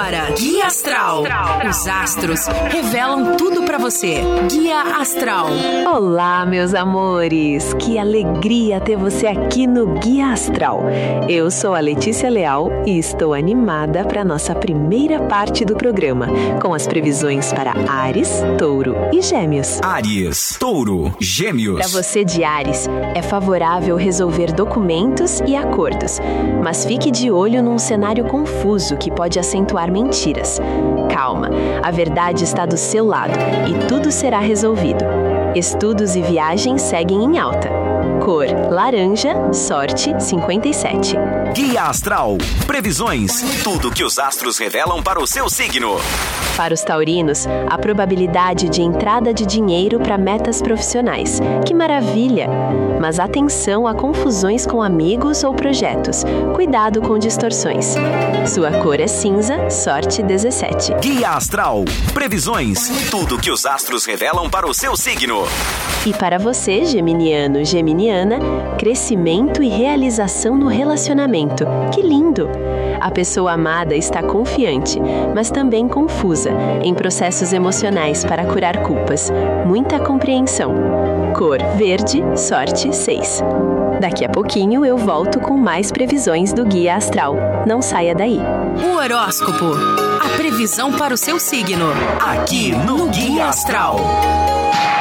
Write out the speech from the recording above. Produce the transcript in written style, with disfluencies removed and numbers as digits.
agora, Guia Astral. Os astros revelam tudo pra você. Guia Astral. Olá, meus amores! Que alegria ter você aqui no Guia Astral. Eu sou a Letícia Leal e estou animada para nossa primeira parte do programa, com as previsões para Áries, Touro e Gêmeos. Áries, Touro, Gêmeos. Para você de Áries, é favorável resolver documentos e acordos, mas fique de olho num cenário confuso que pode acentuar mentiras. Calma, a verdade está do seu lado e tudo será resolvido. Estudos e viagens seguem em alta. Cor laranja, sorte 57. Guia Astral. Previsões. Tudo que os astros revelam para o seu signo. Para os taurinos, a probabilidade de entrada de dinheiro para metas profissionais. Que maravilha! Mas atenção a confusões com amigos ou projetos. Cuidado com distorções. Sua cor é cinza, sorte 17. Guia Astral. Previsões. Tudo que os astros revelam para o seu signo. E para você, geminiano, geminiana, crescimento e realização no relacionamento. Que lindo! A pessoa amada está confiante, mas também confusa, em processos emocionais para curar culpas. Muita compreensão. Cor verde, sorte 6. Daqui a pouquinho eu volto com mais previsões do Guia Astral. Não saia daí. O horóscopo. A previsão para o seu signo. Aqui no Guia Astral.